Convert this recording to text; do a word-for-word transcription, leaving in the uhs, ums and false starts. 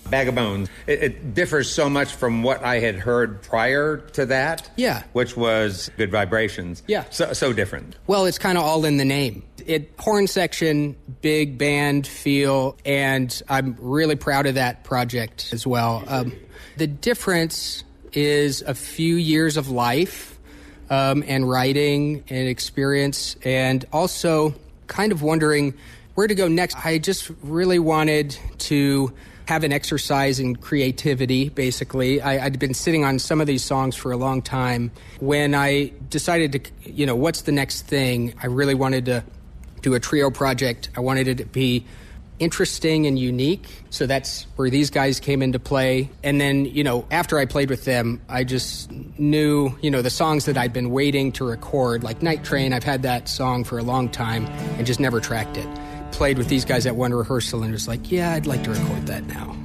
Bag of Bones. It, it differs so much from what I had heard prior to that. Yeah. Which was Good Vibrations. Yeah. So, so different. Well, it's kind of all in the name. It horn section, big band feel, and I'm really proud of that project as well. Um, the difference is a few years of life um, and writing and experience, and also kind of wondering where to go next. I just really wanted to have an exercise in creativity, basically. I, I'd been sitting on some of these songs for a long time. When I decided to, you know, what's the next thing, I really wanted to do a trio project. I wanted it to be interesting and unique. So that's where these guys came into play. And then, you know, after I played with them, I just knew, you know, the songs that I'd been waiting to record, like Night Train. I've had that song for a long time and just never tracked it. Played with these guys at one rehearsal and was like, yeah, I'd like to record that now.